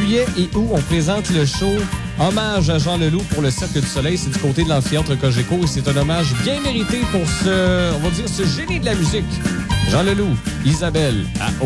juillet et août, on présente le show Hommage à Jean Leloup pour le Cercle du Soleil. C'est du côté de l'amphithéâtre Cogeco et c'est un hommage bien mérité pour ce génie de la musique. Jean Leloup, Isabelle, à